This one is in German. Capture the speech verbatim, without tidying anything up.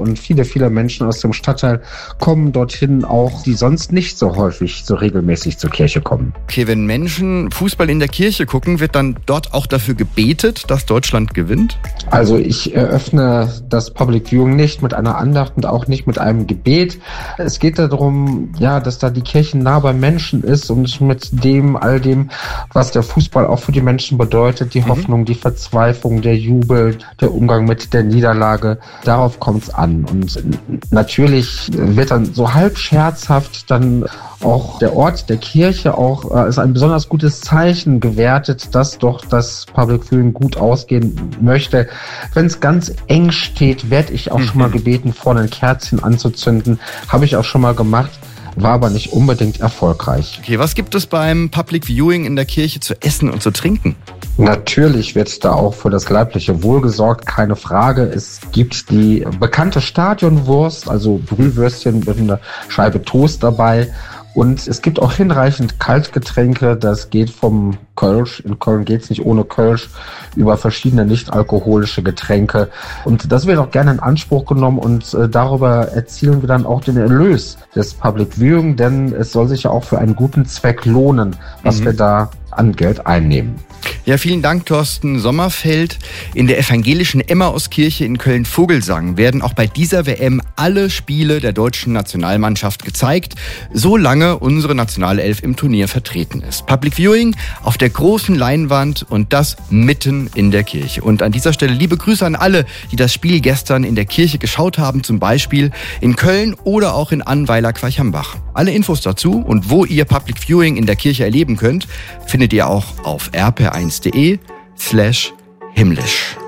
Und viele, viele Menschen aus dem Stadtteil kommen dorthin auch, die sonst nicht so häufig, so regelmäßig zur Kirche kommen. Okay, wenn Menschen Fußball in der Kirche gucken, wird dann dort auch dafür gebetet, dass Deutschland gewinnt? Also ich eröffne das Public Viewing nicht mit einer Andacht und auch nicht mit einem Gebet. Es geht darum, ja, dass da die Kirche nah beim Menschen ist und mit dem, all dem, was der Fußball auch für die Menschen bedeutet, die mhm. Hoffnung, die Verzweiflung, der Jubel, der Umgang mit der Niederlage, darauf kommt es an. Und natürlich wird dann so halb scherzhaft dann auch der Ort der Kirche auch äh, ist ein besonders gutes Zeichen gewertet, dass doch das Public Viewing gut ausgehen möchte. Wenn es ganz eng steht, werde ich auch mhm. schon mal gebeten, vorne ein Kerzchen anzuzünden. Habe ich auch schon mal gemacht. War aber nicht unbedingt erfolgreich. Okay, was gibt es beim Public Viewing in der Kirche zu essen und zu trinken? Natürlich wird da auch für das leibliche Wohl gesorgt, keine Frage. Es gibt die bekannte Stadionwurst, also Brühwürstchen mit einer Scheibe Toast dabei. Und es gibt auch hinreichend Kaltgetränke, das geht vom Kölsch, in Köln geht's nicht ohne Kölsch, über verschiedene nicht-alkoholische Getränke. Und das wird auch gerne in Anspruch genommen und äh, darüber erzielen wir dann auch den Erlös des Public Viewing, denn es soll sich ja auch für einen guten Zweck lohnen, was mhm. wir da an Geld einnehmen. Ja, vielen Dank, Thorsten Sommerfeld. In der evangelischen Emmauskirche in Köln-Vogelsang werden auch bei dieser W M alle Spiele der deutschen Nationalmannschaft gezeigt, solange unsere Nationalelf im Turnier vertreten ist. Public Viewing auf der großen Leinwand und das mitten in der Kirche. Und an dieser Stelle liebe Grüße an alle, die das Spiel gestern in der Kirche geschaut haben, zum Beispiel in Köln oder auch in Annweiler-Queichambach. Alle Infos dazu und wo ihr Public Viewing in der Kirche erleben könnt, findet ihr auch auf r p eins punkt d e slash himmlisch.